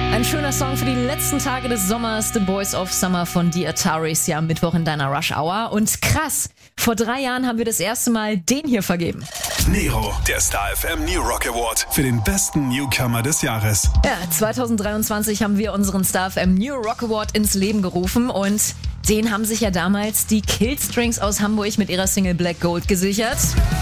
Ein schöner Song für die letzten Tage des Sommers, The Boys of Summer von The Ataris, ja am Mittwoch in deiner Rush Hour. Und krass, vor 3 Jahren haben wir das erste Mal den hier vergeben. Nero, der Star FM New Rock Award für den besten Newcomer des Jahres. Ja, 2023 haben wir unseren Star FM New Rock Award ins Leben gerufen und den haben sich ja damals die Killstrings aus Hamburg mit ihrer Single Black Gold gesichert.